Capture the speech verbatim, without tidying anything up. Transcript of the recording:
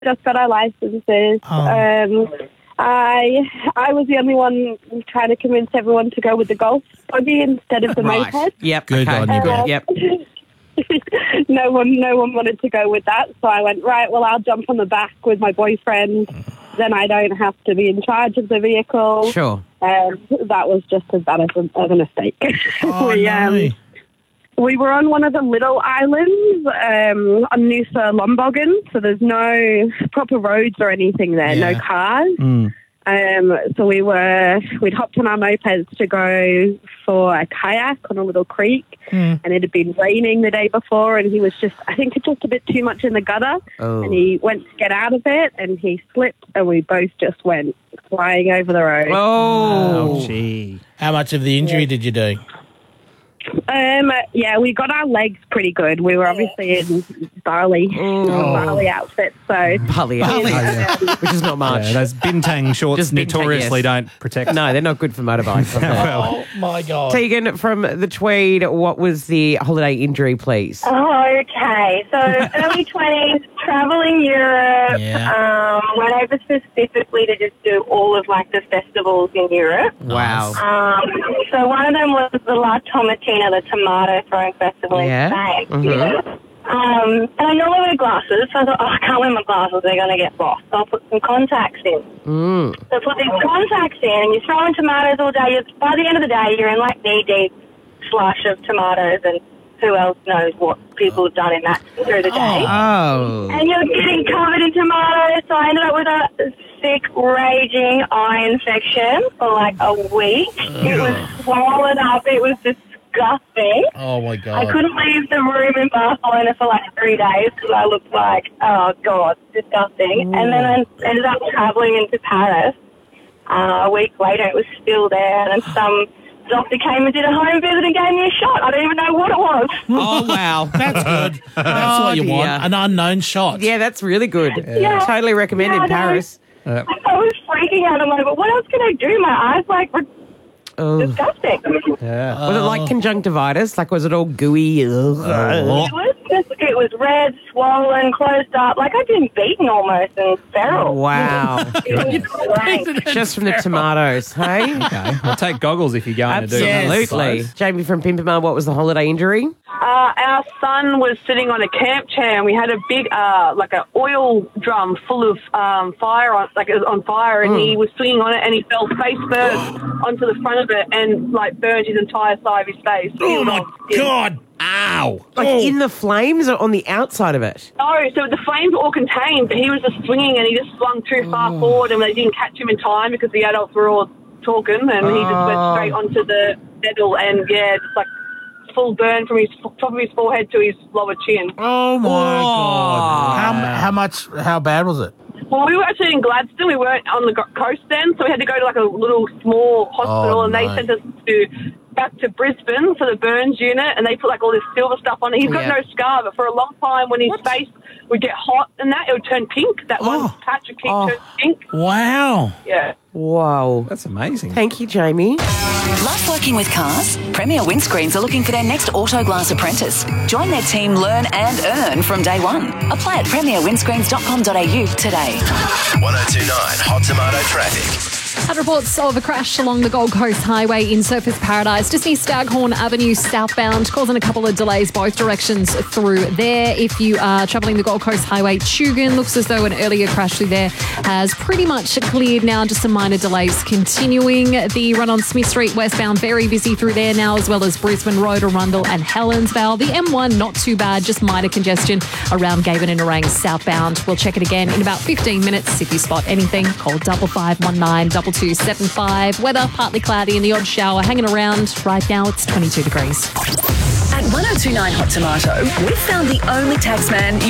just got our licenses. Oh. Um, I I was the only one trying to convince everyone to go with the golf buggy instead of the Right. moped. Yep. Good okay. on you, Uh, Yep. no one, no one wanted to go with that. So I went, right, well, I'll jump on the back with my boyfriend. Then I don't have to be in charge of the vehicle. Sure. Um, that was just as bad as a, as a mistake. Oh, we, no. um, we were on one of the little islands um, on Noosa Lomboggan, so there's no proper roads or anything there, Yeah. no cars. Mm. Um, so we were, we'd hopped on our mopeds to go for a kayak on a little creek, Mm. and it had been raining the day before, and he was just, I think it's just a bit too much in the gutter, Oh. and he went to get out of it, and he slipped, and we both just went flying over the road. Oh. Oh, gee. How much of the injury did you do? Um, yeah, we got our legs pretty good. We were obviously in Bali, Bali outfits, so Bali, Bali. which is not much. Yeah, those bintang shorts Just bintang, notoriously yes. don't protect. No, they're not good for motorbikes. Oh, my God. Tegan from the Tweed, what was the holiday injury, please? Okay, so early twenties, travelling Europe. Yeah. Um, went over specifically to just do all of like the festivals in Europe. Wow. Um, so one of them was the La Tomatina, the tomato throwing festival Yeah. in Spain. Mhm. Um, and I normally wear glasses, so I thought, oh, I can't wear my glasses, they're going to get lost. So I'll put some contacts in. Mm. So put these contacts in, and you're throwing tomatoes all day. You're, by the end of the day, you're in like knee-deep slush of tomatoes, and who else knows what people have done in that through the day. Oh. And you're getting covered in tomatoes, so I ended up with a sick, raging eye infection for like a week. It was swollen up. It was disgusting. Oh, my God. I couldn't leave the room in Barcelona for like three days because I looked like, oh, God, disgusting. And then I ended up travelling into Paris. Uh, a week later, it was still there, and some doctor came and did a home visit and gave me a shot. I don't even know what it was. Oh, wow. That's good. That's Oh, what you dear. want. An unknown shot. Yeah, that's really good. Yeah. Totally recommend Yeah, in no. Paris. I was freaking out. I'm like, but what else can I do? My eyes, like, were Oh. disgusting. Yeah. Was it like conjunctivitis? Like, was it all gooey? Ugh. It was just, it was red, swollen, closed up, like I'd been beaten almost and feral. Wow. It was great. Just from the tomatoes, hey? Okay. Well, take goggles if you're going to do that. Absolutely. Jamie from Pimpama, what was the holiday injury? Uh, our son was sitting on a camp chair, and we had a big, uh, like a oil drum full of um, fire, on, like it was on fire, and he was swinging on it, and he fell face first onto the front of it, and like burned his entire side of his face. Oh, my God. Ow. Like Oh. in the flames or on the outside of it? No, so the flames were all contained, but he was just swinging, and he just swung too far forward, and they didn't catch him in time because the adults were all talking, and he just went Oh. straight onto the metal, and yeah, just like full burn from his top of his forehead to his lower chin. Oh, my God. How, how much, how bad was it? Well, we were actually in Gladstone. We weren't on the go- coast then, so we had to go to like a little small hospital, Oh, and they no. sent us to back to Brisbane for the burns unit, and they put like all this silver stuff on it. He's got Yeah. no scar, but for a long time, when his face would get hot and that, it would turn pink. That one Oh. patch of pink Oh. turned pink. Wow. Yeah. Wow. That's amazing. Thank you, Jamie. Love working with cars? Premier Windscreens are looking for their next Autoglass apprentice. Join their team, learn and earn from day one. Apply at premier windscreens dot com dot a u today. one oh two point nine Hot Tomato Traffic. Had reports of a crash along the Gold Coast Highway in Surfers Paradise, just near Staghorn Avenue southbound, causing a couple of delays both directions through there. If you are travelling the Gold Coast Highway, Tugun, looks as though an earlier crash through there has pretty much cleared now, just some minor delays continuing. The run on Smith Street westbound, very busy through there now, as well as Brisbane Road, Arundel and Helensvale. The M one, not too bad, just minor congestion around Gavin and Orang southbound. We'll check it again in about fifteen minutes. If you spot anything, call double five one nine double two seven five. Weather partly cloudy and the odd shower hanging around. Right now it's twenty-two degrees. At one oh two point nine Hot Tomato, we've found the only taxman